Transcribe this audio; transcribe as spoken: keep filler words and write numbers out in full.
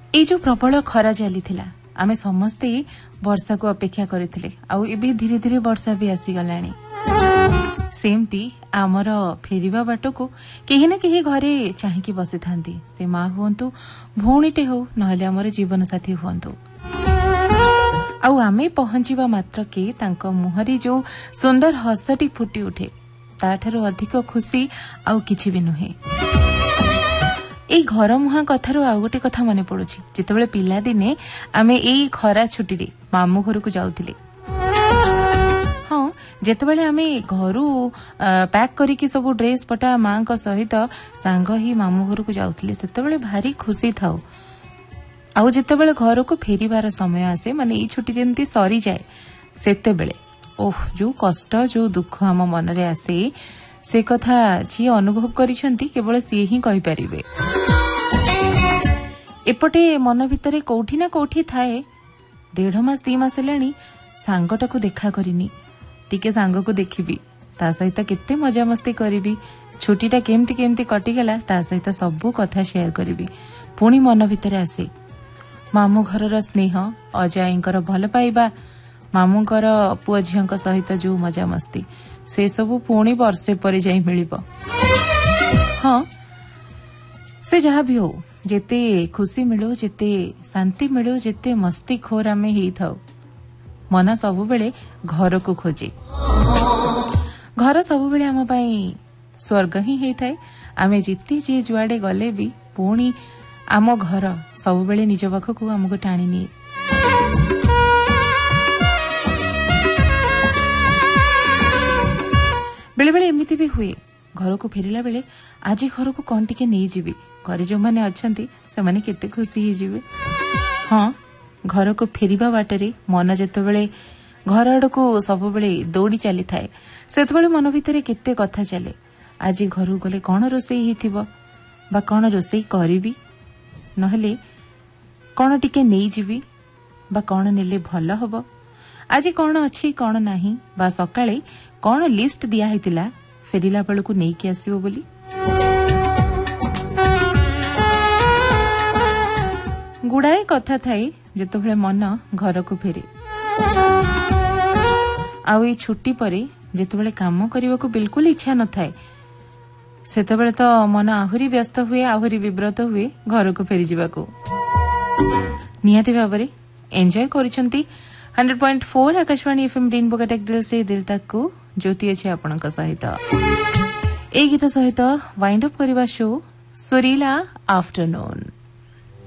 ये जो प्रबल खरा चली आमे समस्ते वर्षा को अपेक्षा करथिले आउ एबे धीरे धीरे वर्षा भी आसी गलानी। सेमती आमर फेरिबा बाटो को केही ना केही घरे चाहिकी बसी थांती, से माँ हुंतु भौणीटे हो नहले आमर जीवन साथी हुंतु। आउ आमे पहुंचीबा मात्र के तांको मुहरी जो सुंदर हसटी फुटी उठे ताठारो अधिक खुशी आउ किछि भी नुहे। एई घर मुहा कथारो आउ गोटे कथा मने पड़ुछि, जेतेबेले पिला दिने आमे एई खरा छुट्टी रे मामू घर को जाउथिले। हाँ, जेतेबेले आमे घरु पैक करिकि सब ड्रेस पटा मां को सहित सांग ही मामू घर को जाउथिले, सेतेबेले भारी खुशी थाउ। आउ जेतेबेले घर को फेरिबार समय आसे माने एई छुट्टी जेंती सरी जाए सेतेबेले ओह जो कष्ट जो दुख आम मन रे आसे से कथा जी अनुभव करिसेंती केवल सी ही कहि परिबे। एपटे मन भितरे कोठी ना कोठी थाए डेढ़ मास दी मास हेलानी सांगटा को देखा करिनी, टिके सांग को देखिबी, ता सहित केते मजा मस्ती करिबी, छुट्टीटा केमती केमती कटिगला ता सहित सबू कथा शेयर करिबी। पुणी मन भितरे आसे मामू घरर स्नेह, अजाईंकर भल पाइबा, मामूंकर पुआ झीओं सहित जो मजा मस्ती से सबू पुणी वर्षे पर जाई मिलिबो। हाँ, से जहाँ भी हो जेते खुशी मिलू, जेते शांति मिलू, जेते मस्ती खोर आमे ही थाउ, मन सबु बेले घर को खोजे। घर सबु बेले आम पई स्वर्ग ही हेई थाए। आमे जिते जे जुआडे गले भी पुणी आम घर सबु बेले निज पाखकु हमको टाणी निए। बेले बेले एमिति भी हुए घर को फेरिला बेले आज घर को कौन टिके नहीं जीवी, घरे जो माने अछंती से माने केते खुशी ही जीवे। हाँ, घर को फेरिबा बाटरे मन जेते बेले घर आड़ को सब बेले दौड़ी चली थाए सेते बेले मन भितरे केते कथा चले। आज घर गले कौन रोसई हिथिबो बा कौन रोसई करिबी, नहले कौन टिके नहीं जीवी बा कौन नेले भल हबो, आज कौन अच्छी कौन नाही, बा सकाळे कौन लिस्ट दिया हेतिला फेरिला बेल को नहीं कि आसीबो बोली। गुड़ाए कथा थाए जेतेबेले मन घर को फेरे। आउ ए छुट्टी परे जेतेबेले काम करने को बिल्कुल इच्छा न थाए सेतेबेले तो मन आहुरी व्यस्त हुए, आहुरी विब्रत हुए घर को फेरी जावाको। निहाती भाबरे enjoy करिसंती hundred point four Akashvani FM rainbow Cuttack दिल से दिल तक को ज्योति अच्छे आपणक सहित ए गीत सहित वाइंड अप करवा शो सुरीला आफ्टरनून।